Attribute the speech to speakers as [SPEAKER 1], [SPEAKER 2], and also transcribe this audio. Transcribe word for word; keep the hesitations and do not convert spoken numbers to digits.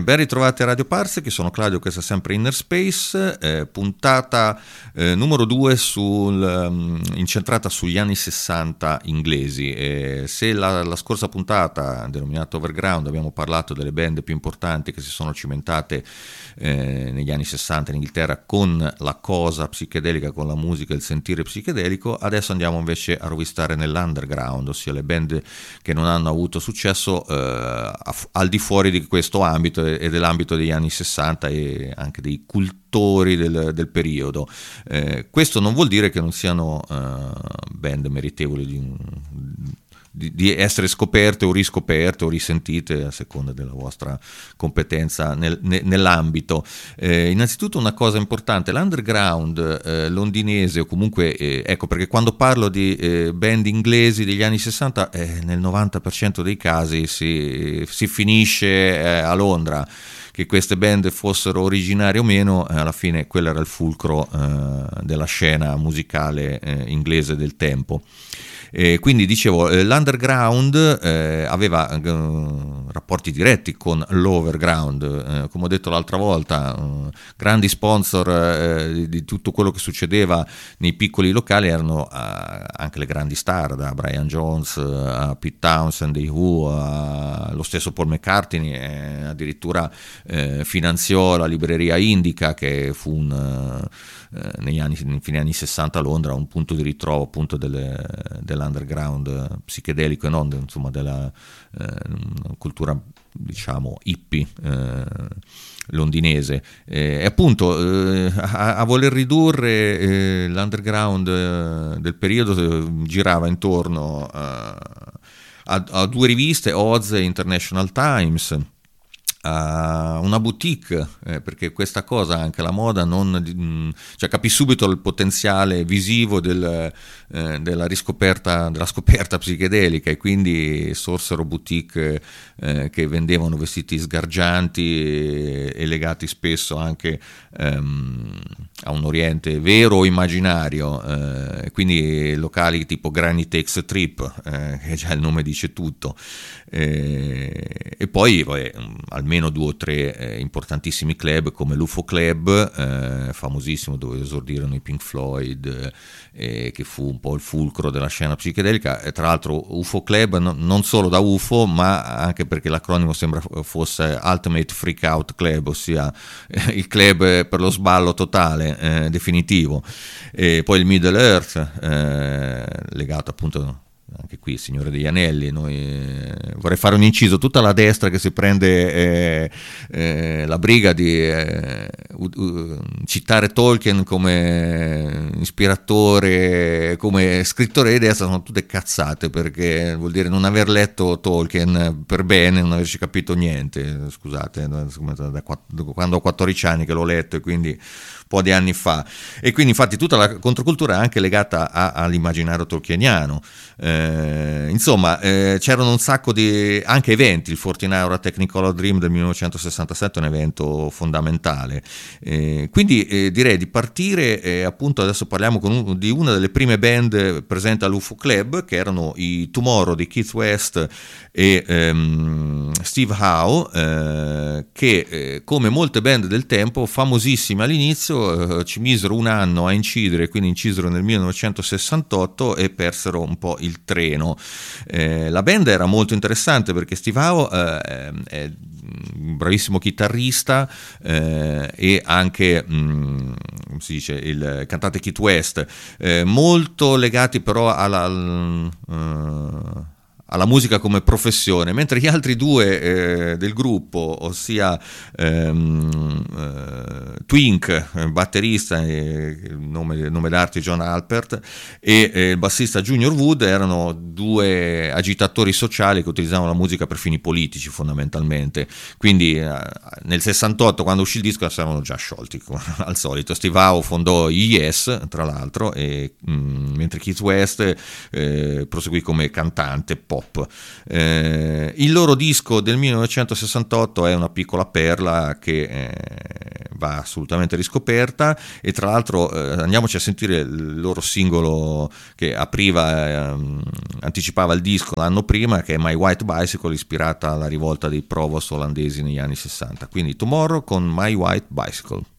[SPEAKER 1] ben ritrovati a Radio Parsec, sono Claudio, questa è sempre Inner Space, eh, puntata eh, numero due sul, um, incentrata sugli anni sessanta inglesi. Eh, se la, la scorsa puntata, denominata Overground, abbiamo parlato delle band più importanti che si sono cimentate eh, negli anni sessanta in Inghilterra con la cosa psichedelica, con la musica e il sentire psichedelico, adesso andiamo invece a rovistare nell'underground, ossia le band che non hanno avuto successo eh, al di fuori di questo ambito e dell'ambito degli anni sessanta e anche dei cultori del, del periodo. Eh, questo non vuol dire che non siano uh, band meritevoli di, di, di essere scoperte o riscoperte o risentite a seconda della vostra competenza nel, ne, nell'ambito. Eh, innanzitutto una cosa importante, l'underground eh, londinese, o comunque eh, ecco, perché quando parlo di eh, band inglesi degli anni sessanta eh, nel novanta per cento dei casi si, si finisce eh, a Londra. Che queste band fossero originarie o meno, eh, alla fine quello era il fulcro eh, della scena musicale eh, inglese del tempo. E quindi dicevo, eh, l'underground eh, aveva eh, rapporti diretti con l'overground, eh, come ho detto l'altra volta, eh, grandi sponsor eh, di, di tutto quello che succedeva nei piccoli locali erano eh, anche le grandi star, da Brian Jones a Pete Townshend dei Who, a, lo stesso Paul McCartney, eh, addirittura eh, finanziò la libreria Indica, che fu un... Eh, negli anni, nei fine anni sessanta a Londra, un punto di ritrovo appunto delle, dell'underground psichedelico e non, insomma, della eh, cultura, diciamo, hippie eh, londinese. Eh, e appunto eh, a, a voler ridurre eh, l'underground eh, del periodo eh, girava intorno a, a, a due riviste, Oz e International Times, a una boutique, eh, perché questa cosa, anche la moda, non, cioè capì subito il potenziale visivo del, eh, della riscoperta, della scoperta psichedelica, e quindi sorsero boutique eh, che vendevano vestiti sgargianti e, e legati spesso anche ehm, a un oriente vero o immaginario, eh, quindi locali tipo Granny Takes a Trip, eh, che già il nome dice tutto, eh, e poi poi almeno due o tre eh, importantissimi club come l'U F O Club, eh, famosissimo, dove esordirono i Pink Floyd, eh, che fu un po' il fulcro della scena psichedelica. E tra l'altro U F O Club no, non solo da U F O, ma anche perché l'acronimo sembra fosse Ultimate Freak Out Club, ossia eh, il club per lo sballo totale, eh, definitivo. E poi il Middle Earth, eh, legato appunto anche qui il Signore degli Anelli. Noi, eh, vorrei fare un inciso: tutta la destra che si prende eh, eh, la briga di eh, uh, uh, citare Tolkien come ispiratore, come scrittore di destra, sono tutte cazzate, perché vuol dire non aver letto Tolkien per bene, non averci capito niente. Scusate, da quando ho quattordici anni che l'ho letto, e quindi un po' di anni fa. E quindi infatti tutta la controcultura è anche legata a, all'immaginario tolkieniano. Eh, insomma, eh, c'erano un sacco di anche eventi. Il quarantanove Hour Technicolor Dream del millenovecentosessantasette è un evento fondamentale. Eh, quindi eh, direi di partire, eh, appunto adesso parliamo con un, di una delle prime band presenti all'U F O Club, che erano i Tomorrow di Keith West e ehm, Steve Howe, eh, che eh, come molte band del tempo, famosissime all'inizio, eh, ci misero un anno a incidere, quindi incisero nel millenovecentosessantotto e persero un po' il treno. Eh, la band era molto interessante perché Steve Howe eh, è un bravissimo chitarrista, eh, e anche mh, come si dice, il cantante Keith West, eh, molto legati però alla, al, uh, alla musica come professione, mentre gli altri due eh, del gruppo, ossia ehm, eh, Twink, batterista, eh, nome, nome d'arte John Alpert, e eh, il bassista Junior Wood, erano due agitatori sociali che utilizzavano la musica per fini politici fondamentalmente. Quindi eh, nel sessantotto, quando uscì il disco, si erano già sciolti al solito. Steve Howe fondò gli Yes, tra l'altro, e, mh, mentre Keith West eh, proseguì come cantante, pop. Eh, il loro disco del millenovecentosessantotto è una piccola perla che eh, va assolutamente riscoperta, e tra l'altro eh, andiamoci a sentire il loro singolo che apriva, eh, anticipava il disco l'anno prima, che è My White Bicycle, ispirata alla rivolta dei Provost olandesi negli anni sessanta. Quindi Tomorrow con My White Bicycle.